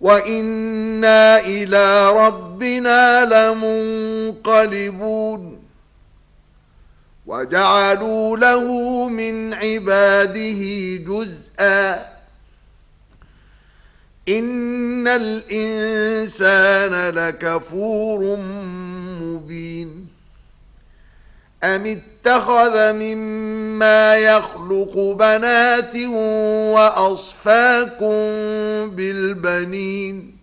وإنا إلى ربنا لمنقلبون وجعلوا له من عباده جزءا إن الإنسان لكفور مبين أم اتخذ مما يخلق بنات وأصفاكم بالبنين